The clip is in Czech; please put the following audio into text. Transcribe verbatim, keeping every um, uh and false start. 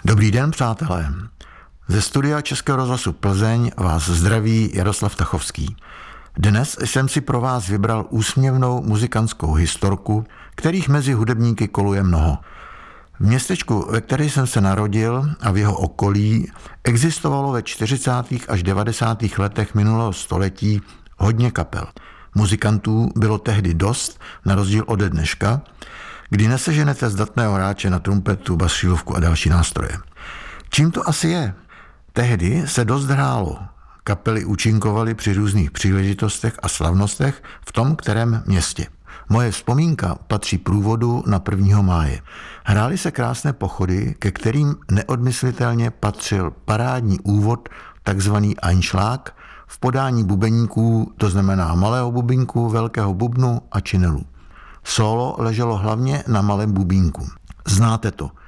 Dobrý den, přátelé. Ze studia Českého rozhlasu Plzeň vás zdraví Jaroslav Tachovský. Dnes jsem si pro vás vybral úsměvnou muzikantskou historku, kterých mezi hudebníky koluje mnoho. V městečku, ve kterém jsem se narodil a v jeho okolí, existovalo ve čtyřicátých až devadesátých letech minulého století hodně kapel. Muzikantů bylo tehdy dost, na rozdíl ode dneška, kdy neseženete zdatného hráče na trumpetu, basšílovku a další nástroje. Čím to asi je? Tehdy se dost hrálo. Kapely účinkovaly při různých příležitostech a slavnostech v tom kterém městě. Moje vzpomínka patří průvodu na prvního máje. Hrály se krásné pochody, ke kterým neodmyslitelně patřil parádní úvod, takzvaný Einschlag, v podání bubeníků, to znamená malého bubínku, velkého bubnu a činelu. Solo leželo hlavně na malém bubínku. Znáte to.